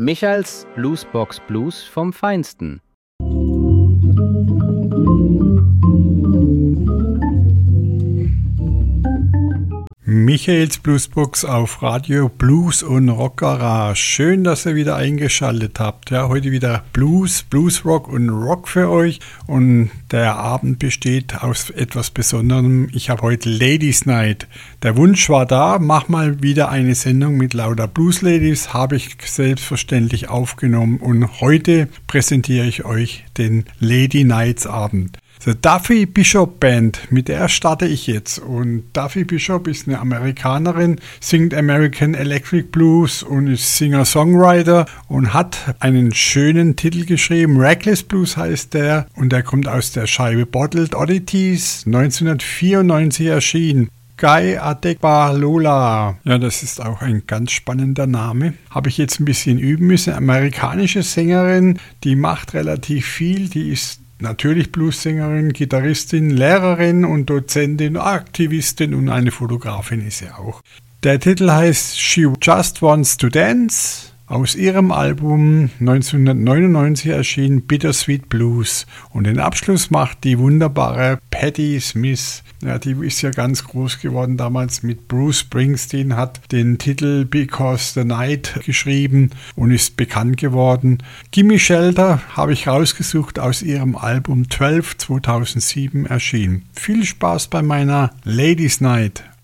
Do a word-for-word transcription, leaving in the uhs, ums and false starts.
Michaels Bluesbox Blues vom Feinsten. Michaels Bluesbox auf Radio Blues und Rock Garage. Schön, dass ihr wieder eingeschaltet habt. Ja, heute wieder Blues, Bluesrock und Rock für euch. Und der Abend besteht aus etwas Besonderem. Ich habe heute Ladies Night. Der Wunsch war da, mach mal wieder eine Sendung mit lauter Blues Ladies. Habe ich selbstverständlich aufgenommen. Und heute präsentiere ich euch den Lady Nights Abend. The Duffy Bishop Band, mit der starte ich jetzt. Und Duffy Bishop ist eine Amerikanerin, singt American Electric Blues und ist Singer-Songwriter und hat einen schönen Titel geschrieben. Reckless Blues heißt der und der kommt aus der Scheibe Bottled Oddities, neunzehnhundertvierundneunzig erschienen. Guy Adegbalora. Ja, das ist auch ein ganz spannender Name. Habe ich jetzt ein bisschen üben müssen. Amerikanische Sängerin, die macht relativ viel, die ist natürlich Bluessängerin, Gitarristin, Lehrerin und Dozentin, Aktivistin und eine Fotografin ist sie auch. Der Titel heißt She Just Wants to Dance. Aus ihrem Album neunzehnhundertneunundneunzig erschienen Bittersweet Blues. Und den Abschluss macht die wunderbare Patti Smith. Ja, die ist ja ganz groß geworden damals mit Bruce Springsteen, hat den Titel Because the Night geschrieben und ist bekannt geworden. Gimme Shelter habe ich rausgesucht aus ihrem Album zwölf zweitausendsieben erschienen. Viel Spaß bei meiner Ladies Night.